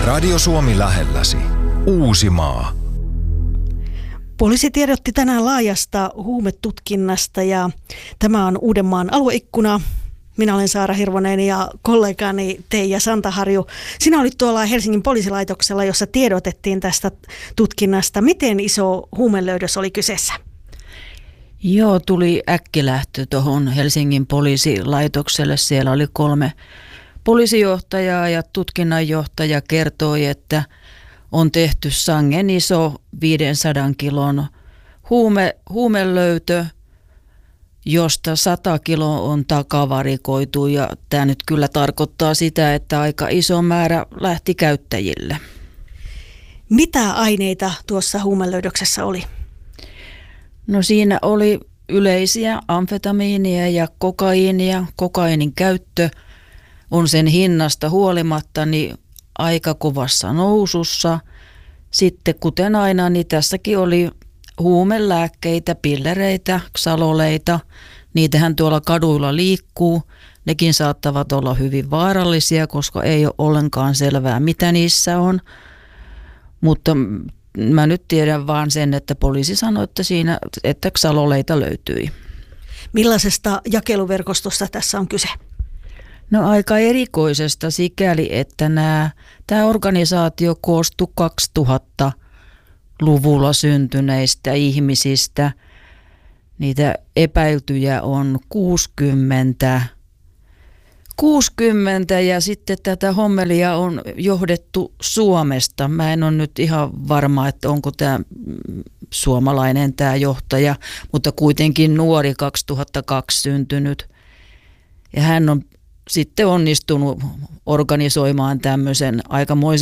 Radio Suomi lähelläsi. Uusimaa. Poliisi tiedotti tänään laajasta huumetutkinnasta ja tämä on Uudenmaan alueikkuna. Minä olen Saara Hirvonen ja kollegani Teija Santaharju. Sinä olit tuolla Helsingin poliisilaitoksella, jossa tiedotettiin tästä tutkinnasta. Miten iso huumelöydös oli kyseessä? Joo, tuli äkkilähtö tuohon Helsingin poliisilaitokselle. Siellä oli 3 poliisijohtajaa ja tutkinnanjohtaja kertoi, että on tehty sangen iso 500 kilon huumelöytö, josta 100 kiloa on takavarikoitu, ja tämä nyt kyllä tarkoittaa sitä, että aika iso määrä lähti käyttäjille. Mitä aineita tuossa huumelöydöksessä oli? No siinä oli yleisiä amfetamiinia ja kokaiinia. Kokainin käyttö on sen hinnasta huolimatta niin aika kovassa nousussa. Sitten kuten aina, niin tässäkin oli huumelääkkeitä, pillereitä, xaloleita. Niitähän tuolla kaduilla liikkuu. Nekin saattavat olla hyvin vaarallisia, koska ei ole ollenkaan selvää, mitä niissä on. Mutta mä nyt tiedän vaan sen, että poliisi sanoi, että xaloleita löytyi. Millaisesta jakeluverkostosta tässä on kyse? No aika erikoisesta sikäli, että tämä organisaatio koostui 2000-luvulla syntyneistä ihmisistä. Niitä epäiltyjä on 60 ja sitten tätä hommelia on johdettu Suomesta. Mä en ole nyt ihan varma, että onko tämä suomalainen tämä johtaja, mutta kuitenkin nuori 2002 syntynyt. Ja hän on sitten onnistunut organisoimaan tämmöisen aikamoisen